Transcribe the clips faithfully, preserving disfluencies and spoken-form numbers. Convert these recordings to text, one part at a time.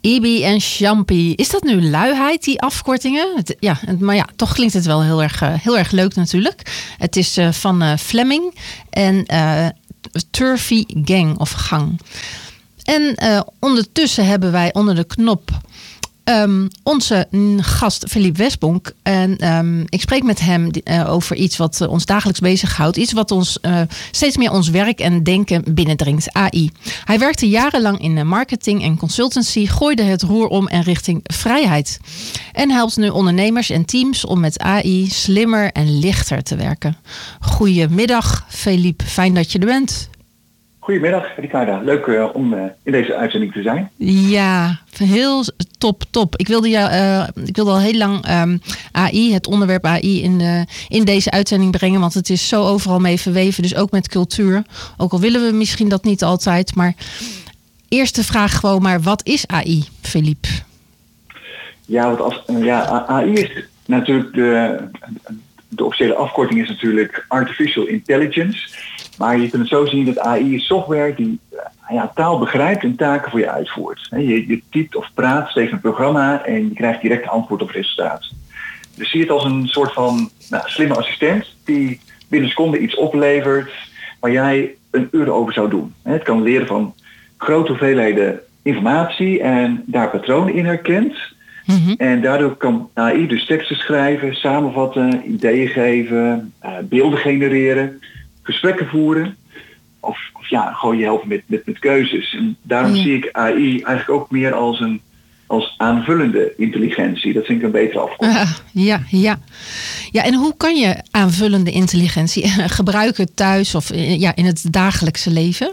Ibi en Champi. Is dat nu luiheid, die afkortingen? Het, ja, maar ja, toch klinkt het wel heel erg, uh, heel erg leuk natuurlijk. Het is uh, van uh, Fleming en uh, Turfy Gang of Gang. En uh, ondertussen hebben wij onder de knop Um, onze gast Philippe Westbonk. En um, ik spreek met hem uh, over iets wat uh, ons dagelijks bezighoudt. Iets wat ons uh, steeds meer ons werk en denken binnendringt. A I. Hij werkte jarenlang in marketing en consultancy, gooide het roer om en richting vrijheid. En helpt nu ondernemers en teams om met A I slimmer en lichter te werken. Goedemiddag Philippe, fijn dat je er bent. Goedemiddag, Ricarda. Leuk uh, om uh, in deze uitzending te zijn. Ja, heel top, top. Ik wilde, jou, uh, ik wilde al heel lang um, A I, het onderwerp A I, in, uh, in deze uitzending brengen. Want het is zo overal mee verweven, dus ook met cultuur. Ook al willen we misschien dat niet altijd. Maar eerste vraag gewoon maar, wat is A I, Philippe? Ja, wat als, uh, ja, A I is natuurlijk, de, de officiële afkorting is natuurlijk Artificial Intelligence. Maar je kunt het zo zien dat A I is software die ja, taal begrijpt en taken voor je uitvoert. Je, je typt of praat tegen een programma en je krijgt direct antwoord op het resultaat. Dus zie het als een soort van nou, slimme assistent die binnen seconden iets oplevert waar jij een uur over zou doen. Het kan leren van grote hoeveelheden informatie en daar patronen in herkent. Mm-hmm. En daardoor kan A I dus teksten schrijven, samenvatten, ideeën geven, uh, beelden genereren, gesprekken voeren of, of ja, gewoon je helpen met, met, met keuzes. En daarom ja. zie ik A I eigenlijk ook meer als een als aanvullende intelligentie. Dat vind ik een betere afkorting. Uh, ja, ja. ja, en hoe kan je aanvullende intelligentie gebruiken thuis of ja, in het dagelijkse leven?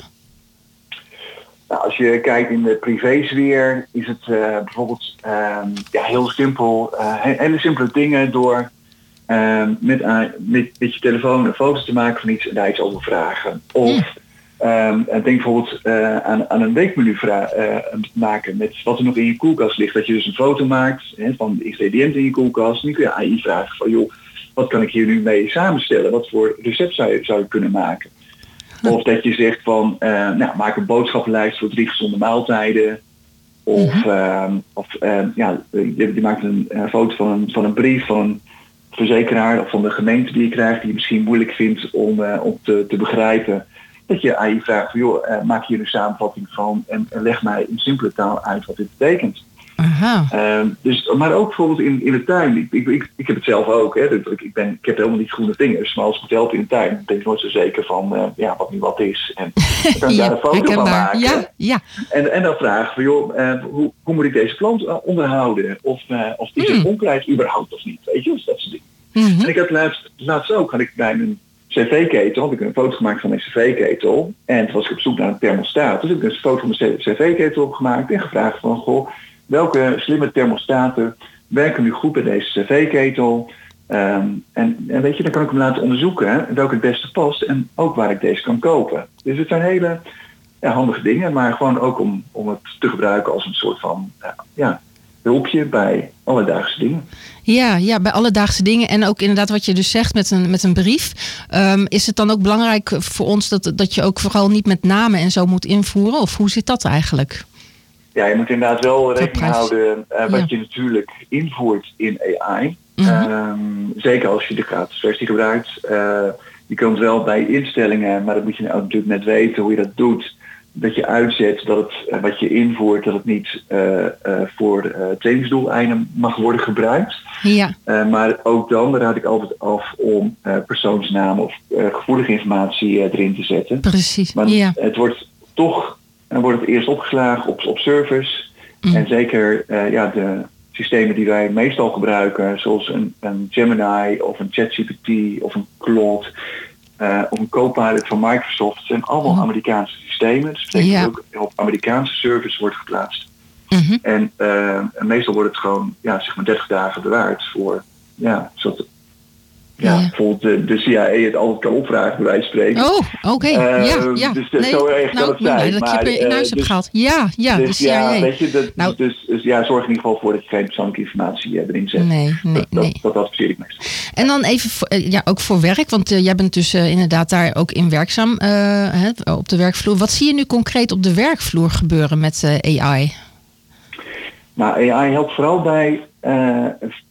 Nou, als je kijkt in de privésfeer is het uh, bijvoorbeeld uh, ja, heel simpel. Uh, hele simpele dingen door Uh, met, uh, met, met je telefoon een foto te maken van iets en daar iets over vragen. Of um, denk bijvoorbeeld uh, aan, aan een weekmenu vra- uh, maken met wat er nog in je koelkast ligt. Dat je dus een foto maakt hè, van de ingrediënten in je koelkast. Nu kun je A I vragen van joh, wat kan ik hier nu mee samenstellen? Wat voor recept zou je, zou je kunnen maken? Of dat je zegt van uh, nou, maak een boodschappenlijst voor drie gezonde maaltijden. Of, uh, of uh, ja, je, je maakt een uh, foto van een, van een brief van een verzekeraar of van de gemeente die je krijgt, die je misschien moeilijk vindt om, uh, om te, te begrijpen. Dat je aan je vraagt van joh, uh, maak hier een samenvatting van en, en leg mij in simpele taal uit wat dit betekent. Aha. Uh, dus, maar ook bijvoorbeeld in, in de tuin. Ik, ik, ik, ik heb het zelf ook. Hè. Ik, ik, ben, ik heb helemaal niet groene vingers, maar als ik het help in de tuin, ben ik nooit zo zeker van uh, ja, wat nu wat is. En dan kan ik ja, daar een foto van maken. Ja, ja. En, en dan vragen van joh, uh, hoe, hoe moet ik deze plant onderhouden? Of, uh, of is er mm. onkruid überhaupt of niet? Weet je, dus dat soort dingen. Mm-hmm. En ik had laatst, laatst ook, had ik bij mijn cv-ketel, had ik een foto gemaakt van mijn cv-ketel. En toen was ik op zoek naar een thermostaat. Dus heb ik een foto van mijn cv-ketel opgemaakt en gevraagd van, goh, welke slimme thermostaten werken nu goed bij deze cv-ketel? Um, en, en weet je, dan kan ik hem laten onderzoeken hè, welke het beste past en ook waar ik deze kan kopen. Dus het zijn hele ja, handige dingen, maar gewoon ook om, om het te gebruiken als een soort van, uh, ja, hulpje bij alledaagse dingen. Ja, ja, bij alledaagse dingen. En ook inderdaad wat je dus zegt met een, met een brief. Um, is het dan ook belangrijk voor ons dat, dat je ook vooral niet met namen en zo moet invoeren? Of hoe zit dat eigenlijk? Ja, je moet inderdaad wel rekening houden uh, wat ja. je natuurlijk invoert in A I. Mm-hmm. Um, zeker als je de gratis versie gebruikt. Uh, je kunt wel bij instellingen, maar dat moet je nou natuurlijk net weten hoe je dat doet. Dat je uitzet dat het uh, wat je invoert, dat het niet uh, uh, voor uh, trainingsdoeleinden mag worden gebruikt. Ja. Uh, maar ook dan raad ik altijd af om uh, persoonsnamen of uh, gevoelige informatie uh, erin te zetten. Precies. Want ja. het wordt toch, dan wordt het eerst opgeslagen op, op servers. Mm. En zeker uh, ja, de systemen die wij meestal gebruiken, zoals een, een Gemini of een ChatGPT of een Claude. Uh, of een Copilot van Microsoft. zijn allemaal mm. Amerikaanse systemen. Dus dat betekent ja. ook op Amerikaanse servers wordt geplaatst. Mm-hmm. En uh, meestal wordt het gewoon ja, zeg maar dertig dagen bewaard voor ja, zodat ja, ja. bijvoorbeeld de, de C I A het altijd kan opvragen bij wijze van spreken. Oh, oké. Okay. Uh, ja, ja. Dus de, nee, zo erg nou, kan het zijn. Dat maar, je in huis uh, hebt dus, gehad. Ja, ja, dus, de C I A. Ja, weet je, dat, nou, dus, dus ja, zorg in ieder geval voor dat je geen persoonlijke informatie uh, erin zet. Nee, nee, dat, nee. Dat, dat adviseer ik meestal. En dan even voor, ja, ook voor werk, want uh, jij bent dus uh, inderdaad daar ook in werkzaam uh, hè, op de werkvloer. Wat zie je nu concreet op de werkvloer gebeuren met uh, A I? Nou, A I helpt vooral bij uh,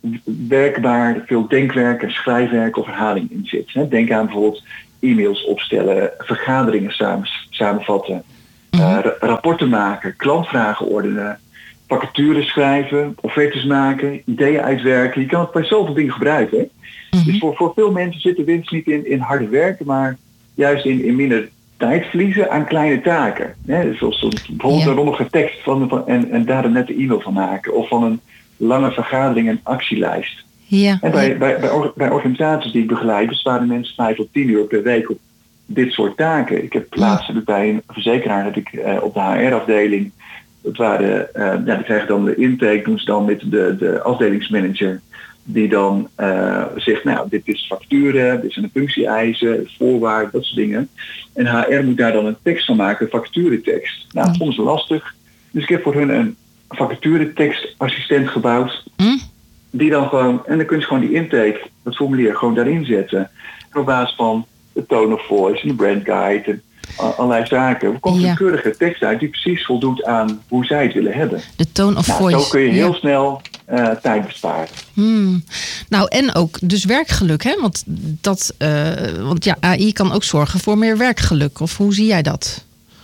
werk waar veel denkwerk en schrijfwerk of herhaling in zit. Hè. Denk aan bijvoorbeeld e-mails opstellen, vergaderingen samen, samenvatten, mm-hmm. uh, rapporten maken, klantvragen ordenen, vacatures schrijven, offertes maken, ideeën uitwerken. Je kan het bij zoveel dingen gebruiken. Hè? Mm-hmm. Dus voor, voor veel mensen zit de winst niet in, in harde werk, maar juist in, in minder tijd verliezen aan kleine taken. Hè? Zoals bijvoorbeeld ja. een rommige tekst van, van, en, en daar een nette e-mail van maken. Of van een lange vergadering en actielijst. Ja. En bij, bij, bij, or, bij organisaties die ik begeleid besparen mensen vijf tot tien uur per week op dit soort taken. Ik heb laatst ja. bij een verzekeraar dat ik uh, op de H R-afdeling. Dat waren, uh, ja, die krijgen dan de intake, doen ze dan met de, de afdelingsmanager. Die dan uh, zegt, nou, dit is facturen, dit zijn de functie-eisen, voorwaarden, dat soort dingen. En H R moet daar dan een tekst van maken, een vacaturetekst. Nou, soms mm. lastig. Dus ik heb voor hun een vacaturetekstassistent gebouwd. Mm. Die dan gewoon, en dan kun je gewoon die intake, dat formulier, gewoon daarin zetten. En op basis van de tone of voice en de brand guide en allerlei zaken. Er komt ja. een keurige tekst uit die precies voldoet aan hoe zij het willen hebben. De tone of nou, voice. Zo kun je heel ja. snel uh, tijd besparen. Hmm. Nou, en ook dus werkgeluk, hè? Want, dat, uh, want ja, A I kan ook zorgen voor meer werkgeluk. Of hoe zie jij dat?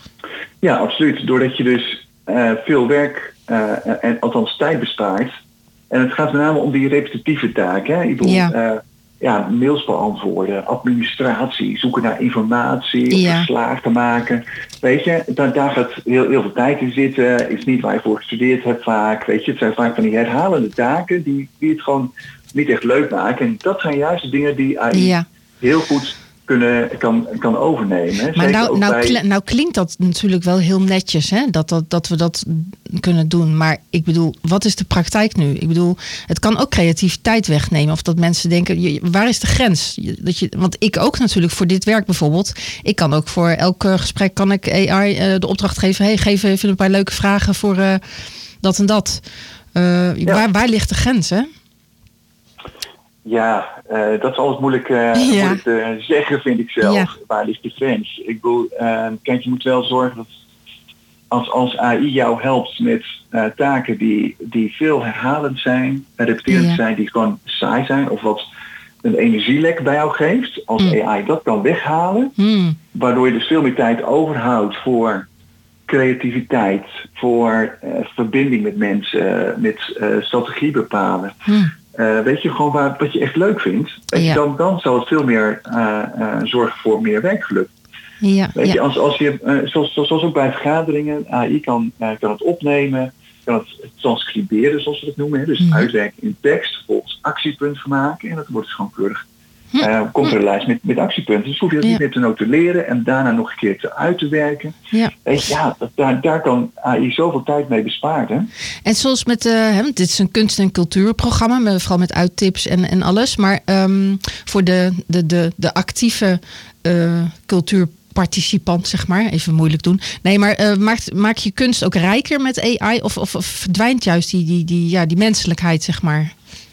Ja, absoluut. Doordat je dus uh, veel werk, uh, en althans tijd bespaart. En het gaat met name om die repetitieve taken. Hè? Ik bedoel, ja. Uh, ja, mails beantwoorden, administratie, zoeken naar informatie, ja. verslagen maken. Weet je, daar, daar gaat heel, heel veel tijd in zitten. Is niet waar je voor gestudeerd hebt vaak. Weet je, het zijn vaak van die herhalende taken die, die het gewoon niet echt leuk maken. En dat zijn juist de dingen die A I ja. heel goed kunnen, kan, kan overnemen. Maar nou, nou, bij... nou klinkt dat natuurlijk wel heel netjes, hè? Dat, dat, dat we dat kunnen doen. Maar ik bedoel, wat is de praktijk nu? Ik bedoel, het kan ook creativiteit wegnemen. Of dat mensen denken, waar is de grens? Dat je, want ik ook natuurlijk voor dit werk bijvoorbeeld. Ik kan ook voor elk gesprek kan ik A I uh, de opdracht geven. Hey, geef even een paar leuke vragen voor uh, dat en dat. Uh, ja. waar, waar ligt de grens, hè? Ja, uh, dat is altijd moeilijk, uh, ja. moeilijk te zeggen, vind ik zelf. Ja. Waar ligt de grens? Ik bedoel, uh, kijk, je moet wel zorgen dat als, als A I jou helpt met uh, taken die, die veel herhalend zijn, repeterend ja. zijn, die gewoon saai zijn, of wat een energielek bij jou geeft, als mm. A I dat kan weghalen, mm. waardoor je dus veel meer tijd overhoudt voor creativiteit, voor uh, verbinding met mensen, met uh, strategie bepalen. Mm. Uh, weet je, gewoon waar, wat je echt leuk vindt. Weet ja. je, dan, dan zal het veel meer uh, uh, zorgen voor meer werkgeluk. Ja, weet ja. je, als, als je, uh, zoals, zoals ook bij vergaderingen, A I kan, uh, kan het opnemen, kan het transcriberen, zoals we dat noemen. Hè? Dus mm. uitwerken in tekst, volgens actiepunt van maken. En dat wordt dus gewoon keurig. Uh, komt er een lijst met, met actiepunten. Dus hoef je dat ja. niet meer te notuleren en daarna nog een keer te uit te werken. Ja, Weet je, ja dat, daar, daar kan A I zoveel tijd mee besparen. Hè? En zoals met, uh, dit is een kunst- en cultuurprogramma, met, vooral met uittips en, en alles. Maar um, voor de, de, de, de actieve uh, cultuurparticipant, zeg maar, even moeilijk doen. Nee, maar uh, maakt, maak je kunst ook rijker met A I? Of, of, of verdwijnt juist die, die, die, ja, die menselijkheid, zeg maar?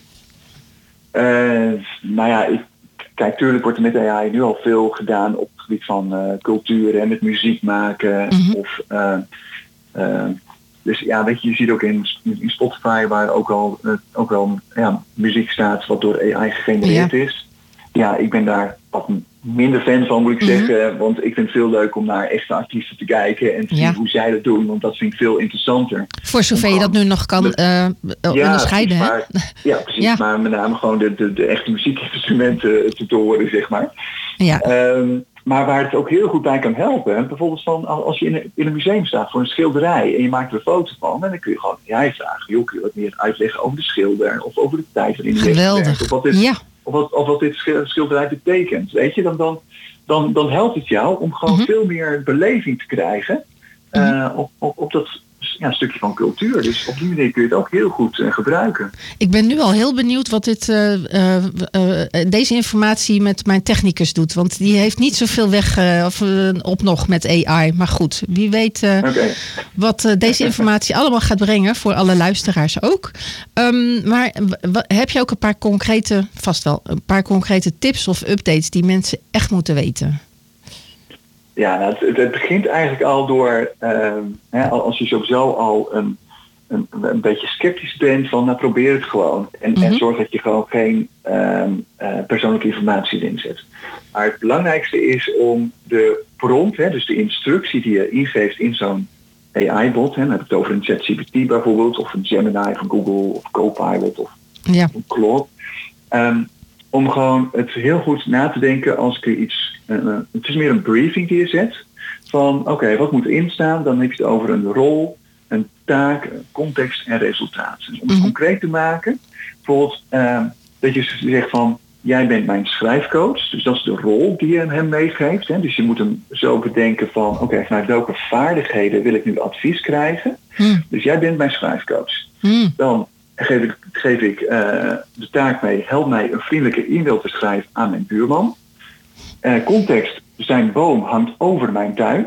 Uh, nou ja, ik Kijk, tuurlijk wordt er met A I nu al veel gedaan op het gebied van uh, cultuur en met muziek maken. Mm-hmm. Of, uh, uh, dus ja, weet je, je ziet ook in, in Spotify waar ook al, uh, ook wel ja, muziek staat wat door A I gegenereerd ja. is. Ja, ik ben daar wat minder fan van, moet ik mm-hmm. zeggen. Want ik vind het veel leuk om naar echte artiesten te kijken en te ja. zien hoe zij dat doen. Want dat vind ik veel interessanter. Voor zover je dat nu nog kan uh, ja, onderscheiden. Precies, hè? Maar, ja, precies. Ja. Maar met name gewoon de, de, de echte muziekinstrumenten te horen, zeg maar. Ja. Um, maar waar het ook heel goed bij kan helpen. Bijvoorbeeld van als je in een, in een museum staat voor een schilderij en je maakt er een foto van. En dan kun je gewoon jij vragen. Joh, kun je wat meer uitleggen over de schilder of over de tijd waarin die Geweldig. Of wat dit, ja. Of wat, of wat dit schilderij betekent. Weet je, dan, dan, dan, dan helpt het jou om gewoon mm-hmm. veel meer beleving te krijgen uh, mm-hmm. op, op, op dat ja, stukje van cultuur. Dus op die manier kun je het ook heel goed uh, gebruiken. Ik ben nu al heel benieuwd wat dit, uh, uh, uh, deze informatie met mijn technicus doet. Want die heeft niet zoveel weg uh, of, uh, op nog met A I. Maar goed, wie weet uh, okay. wat uh, deze informatie allemaal gaat brengen. Voor alle luisteraars ook. Um, maar w- heb je ook een paar concrete, vast wel, een paar concrete tips of updates die mensen echt moeten weten? Ja, nou, het, het begint eigenlijk al door, uh, hè, als je sowieso al een, een, een beetje sceptisch bent van nou probeer het gewoon. En, Mm-hmm. en zorg dat je gewoon geen um, uh, persoonlijke informatie erin zet. Maar het belangrijkste is om de prompt, hè, dus de instructie die je ingeeft in zo'n A I-bot, hè, dan heb ik het over een ChatGPT bijvoorbeeld, of een Gemini van Google, of Copilot, of Ja. een Claude. Um, om gewoon het heel goed na te denken als ik er iets... Uh, het is meer een briefing die je zet. Van oké, okay, wat moet erin staan? Dan heb je het over een rol, een taak, een context en resultaat. Dus om het Mm-hmm. concreet te maken. Bijvoorbeeld uh, dat je zegt van... Jij bent mijn schrijfcoach. Dus dat is de rol die je hem meegeeft. Hè? Dus je moet hem zo bedenken van... Oké, okay, vanuit welke vaardigheden wil ik nu advies krijgen? Mm. Dus jij bent mijn schrijfcoach. Mm. Dan geef ik, geef ik uh, de taak mee... help mij een vriendelijke e-mail te schrijven aan mijn buurman. Uh, context, zijn boom hangt over mijn tuin.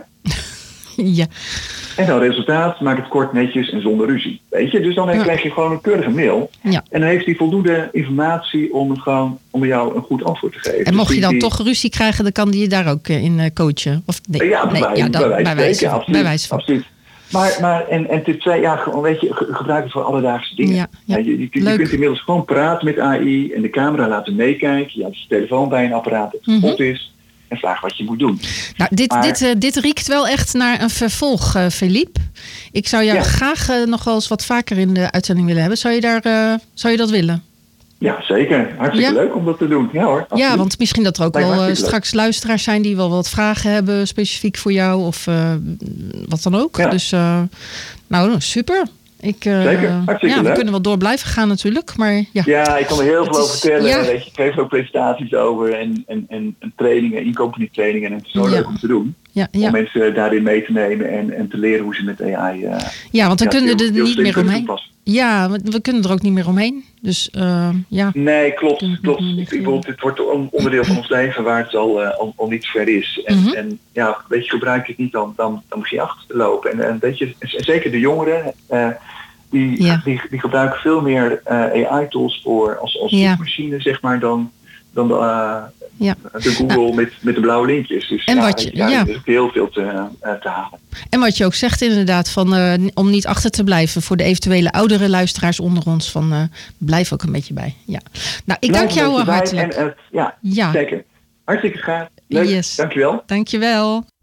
Ja. En dan resultaat, maak het kort, netjes en zonder ruzie. Weet je, dus dan ja. krijg je gewoon een keurige mail. Ja. En dan heeft hij voldoende informatie om, het gewoon, om jou een goed antwoord te geven. En mocht dus je dan die, toch ruzie krijgen, dan kan die je daar ook in uh, coachen? Of nee? Ja, bij, nee, ja, dan, bij, bij wijze van. Bij wijze van. Absoluut. Maar, maar en, en ten tweede, ja, gewoon, weet je, gebruik het voor alledaagse dingen. Ja, ja. Je, je, je, je kunt inmiddels gewoon praten met A I en de camera laten meekijken. Je hebt je telefoon bij een apparaat dat mm-hmm. op is. En vraag wat je moet doen. Nou, dit, maar, dit, uh, dit riekt wel echt naar een vervolg, uh, Philippe. Ik zou jou ja. graag uh, nog wel eens wat vaker in de uitzending willen hebben. Zou je, daar, uh, zou je dat willen? Ja, zeker. Hartstikke ja? leuk om dat te doen. Ja hoor. Absoluut. Ja, want misschien dat er ook nee, wel uh, straks luisteraars zijn die wel wat vragen hebben specifiek voor jou of uh, wat dan ook. Ja. Dus uh, nou, super. Ik, uh, Zeker, hartstikke ja, we leuk. kunnen wel door blijven gaan natuurlijk. Maar ja. ja, ik kan er heel veel over vertellen. Ja. Weet je, ik geef er ook presentaties over en, en, en, en trainingen, in-company trainingen. En het is zo ja. leuk om te doen. Ja, ja. Om mensen daarin mee te nemen en, en te leren hoe ze met A I... Uh, ja, want we ja, kunnen heel, er heel niet meer omheen. Toepassen. Ja, we kunnen er ook niet meer omheen. Dus uh, ja. Nee, klopt. klopt. Ik, ik bedoel, het wordt een onderdeel van ons leven waar het al, uh, al, al niet ver is. En, mm-hmm. en ja, weet je, gebruik je het niet, dan, dan, dan begin je achter te lopen. En, en weet je, zeker de jongeren... Uh, Die, ja. die, die gebruiken veel meer uh, A I-tools voor als, als ja. zoekmachine, zeg maar, dan, dan de, uh, ja. de Google nou. met, met de blauwe linkjes. Dus en ja, wat je, ja, ja. er is ook heel veel te, uh, te halen. En wat je ook zegt inderdaad, van, uh, om niet achter te blijven voor de eventuele oudere luisteraars onder ons, van uh, blijf ook een beetje bij. Ja. Nou, ik blijf dank jou hartelijk. En, uh, ja, ja, zeker. Hartstikke graag. Leuk. Yes. Dankjewel. Dankjewel.